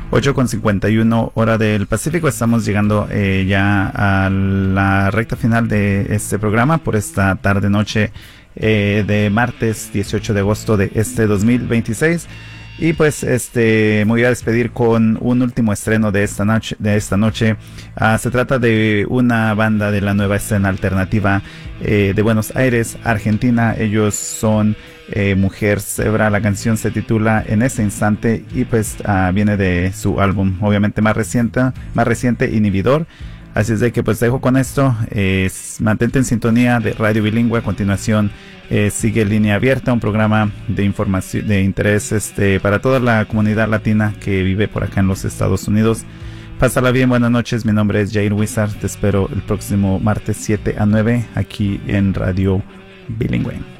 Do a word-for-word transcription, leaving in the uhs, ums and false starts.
ocho con cincuenta y uno hora del Pacífico. Estamos llegando eh, ya a la recta final de este programa por esta tarde noche eh, de martes dieciocho de agosto de este dos mil veintiséis. Y pues este me voy a despedir con un último estreno de esta noche. De esta noche. Uh, se trata de una banda de la nueva escena alternativa eh, de Buenos Aires, Argentina. Ellos son eh, Mujer Zebra. La canción se titula En este instante y pues uh, viene de su álbum, obviamente más reciente, más reciente, Inhibidor. Así es de que pues dejo con esto. Eh, mantente en sintonía de Radio Bilingüe. A continuación eh, sigue Línea Abierta, un programa de información de interés este para toda la comunidad latina que vive por acá en los Estados Unidos. Pásala bien, buenas noches. Mi nombre es Jair Wizard. Te espero el próximo martes siete a nueve aquí en Radio Bilingüe.